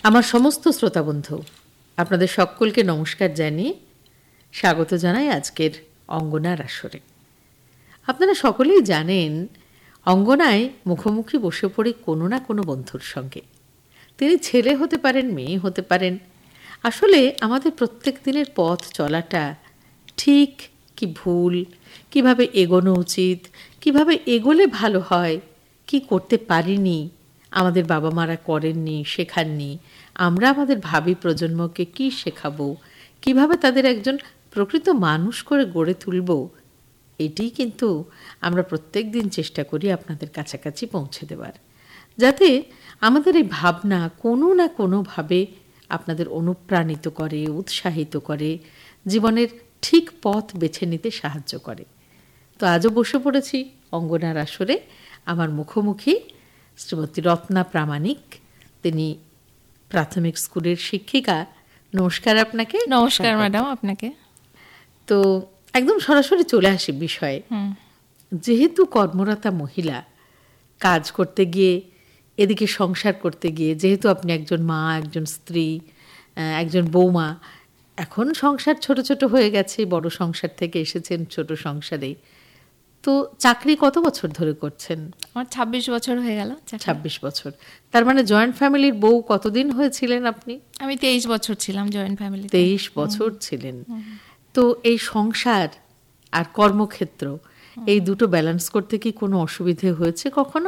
আমার সমস্ত শ্রোতা বন্ধু, আপনাদের সকলকে নমস্কার জানিয়ে স্বাগত জানাই আজকের অঙ্গনার আসরে। আপনারা সকলেই জানেন, অঙ্গনায় মুখোমুখি বসে পড়ি কোনো না কোনো বন্ধুর সঙ্গে। তিনি ছেলে হতে পারেন, মেয়ে হতে পারেন। আসলে আমাদের প্রত্যেক দিনের পথ চলাটা ঠিক কি ভুল, কিভাবে এগোনো উচিত, কিভাবে এগোলে ভালো হয়, কি করতে পারিনি, আমাদের বাবা মারা করেননি, শেখাননি, আমরা আমাদের ভাবি প্রজন্মকে কি শেখাবো, কিভাবে তাদের একজন প্রকৃত মানুষ করে গড়ে তুলব, এটি কিন্তু আমরা প্রত্যেক দিন চেষ্টা করি আপনাদের কাছাকাছি পৌঁছে দেওয়ার, যাতে আমাদের এই ভাবনা কোনো না কোনোভাবে আপনাদের অনুপ্রাণিত করে, উৎসাহিত করে, জীবনের ঠিক পথ বেছে নিতে সাহায্য করে। তো আজও বসে পড়েছি অঙ্গনার আসরে। আমার মুখোমুখি শ্রীমতী রত্না প্রামাণিক, তিনি প্রাথমিক স্কুলের শিক্ষিকা। নমস্কার আপনাকে। নমস্কার ম্যাডাম, আপনাকে। তো একদম সরাসরি চলে আসি বিষয়ে। যেহেতু কর্মরতা মহিলা, কাজ করতে গিয়ে, এদিকে সংসার করতে গিয়ে, যেহেতু আপনি একজন মা, একজন স্ত্রী, একজন বৌমা, এখন সংসার ছোট ছোট হয়ে গেছে, বড় সংসার থেকে এসেছেন ছোট সংসারে। তো চাকরি কত বছর ধরে করছেন? আমার 26 বছর হয়ে গেল। 26 বছর। তার মানে জয়েন্ট ফ্যামিলির বউ কতদিন হয়েছিলেন আপনি? আমি 23 বছর ছিলাম জয়েন্ট ফ্যামিলি। 23 বছর ছিলেন। তো এই সংসার আর কর্মক্ষেত্র, এই দুটো ব্যালেন্স করতে কি কোনো অসুবিধে হয়েছে কখনো?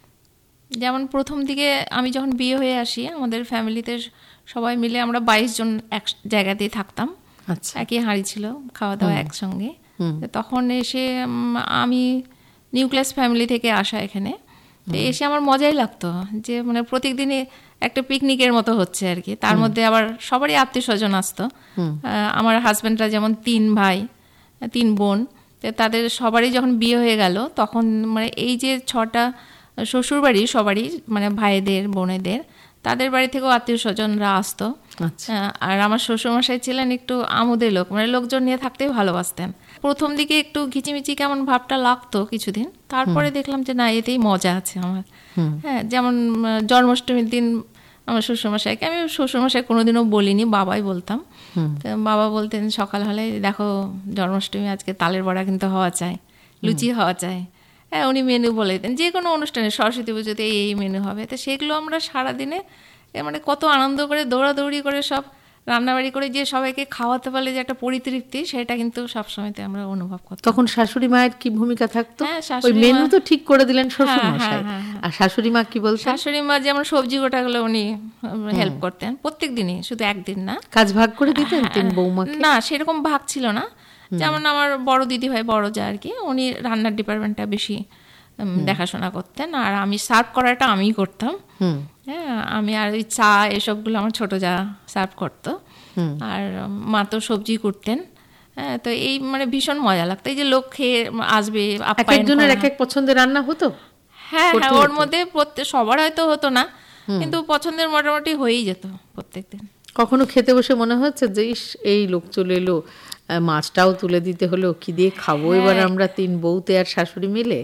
যেমন প্রথম দিকে আমি যখন বিয়ে হয়ে আসি, আমাদের ফ্যামিলিতে সবাই মিলে আমরা 22 জন এক জায়গাতেই থাকতাম। আচ্ছা। একই হাঁড়ি ছিল, খাওয়া দাওয়া একসঙ্গে। তখন এসে আমি নিউক্লিয়াস ফ্যামিলি থেকে আসা এখানে, তো এসে আমার মজাই লাগতো যে মানে প্রত্যেকদিনই একটা পিকনিকের মতো হচ্ছে আর কি। তার মধ্যে আবার সবারই আত্মীয় স্বজন আসতো। আমার হাজব্যান্ডরা যেমন 3 ভাই 3 বোন, তো তাদের সবারই যখন বিয়ে হয়ে গেল, তখন মানে এই যে 6টা শ্বশুরবাড়ি সবারই, মানে ভাইদের বোনেদের, তাদের বাড়ি থেকেও আত্মীয় স্বজনরা আসতো। আর আমার শ্বশুরমশাই ছিলেন একটু আমোদের লোক, মানে লোকজন নিয়ে থাকতেই ভালোবাসতেন। প্রথম দিকে একটু ঘিচিমিচি কেমন ভাবটা লাগতো কিছুদিন, তারপরে দেখলাম যে না, এতেই মজা আছে আমার। হ্যাঁ, যেমন জন্মাষ্টমীর দিন আমার শ্বশুরমশাইকে, আমি শ্বশুরমশাই কোনোদিনও বলিনি, বাবাই বলতাম। বাবা বলতেন সকাল হলে, দেখো জন্মাষ্টমী, আজকে তালের বড়া কিন্তু হওয়া চাই, লুচি হওয়া চাই। হ্যাঁ, উনি মেনু বলে দিতেন, যে কোনো অনুষ্ঠানে, সরস্বতী পুজোতে এই মেনু হবে। তো সেগুলো আমরা সারাদিনে মানে কত আনন্দ করে দৌড়াদৌড়ি করে সব রান্নাবাড়ি করে যে সবাইকে খাওয়াতে পারলে যে একটা পরিতৃপ্তি, সেটা কিন্তু সবসময়তে আমরা অনুভব করতাম। তখন শাশুড়ি মায়ের কি ভূমিকা থাকতো? হ্যাঁ, ওই মেনু তো ঠিক করে দিলেন শ্বশুরমশাই, আর শাশুড়ি মা কি বলতেন? শাশুড়ি মা যেমন সবজি গোটাগুলো উনি হেল্প করতেন প্রত্যেক দিনই, শুধু একদিন না। কাজ ভাগ করে দিতেন 3 বৌমাকে? না, সেরকম ভাগ ছিল না। যেমন আমার বড় দিদি ভাই, বড় যা আর কি, উনি রান্নার ডিপার্টমেন্টটা বেশি দেখাশোনা করতেন, আর আমি সার্ভ করাটা আমিই করতাম। হ্যাঁ, আমি আর ওই চা এসবগুলো আমার ছোট যা সার্ভ করতো, আর মা তো সবজি করতেন। হ্যাঁ, তো এই মানে ভীষণ মজা লাগতো, এই যে লোক খেয়ে আসবে, একজনের এক এক পছন্দের রান্না হতো। হ্যাঁ হ্যাঁ, ওর মধ্যে সবার হয়তো হতো না, কিন্তু পছন্দের মোটামুটি হয়েই যেত প্রত্যেকদিন। কখনো খেতে বসে মনে হচ্ছে যে এই লোক চলে এলো, মাছটাও তুলে দিতে হলো, কি দিয়ে খাবো এবার আমরা 3 বউতে আর শাশুড়ি মিলে?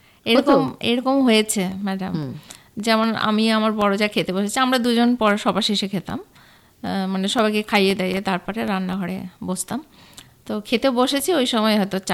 এরকম হয়েছে ম্যাডাম। যেমন আমি আমার বড় যা খেতে বসেছি, আমরা দুজন পর সবার শেষে খেতাম, মানে সবাইকে খাইয়ে দাইয়ে তারপরে রান্নাঘরে বসতাম। তো খেতে বসেছি, ওই সময় হয়তো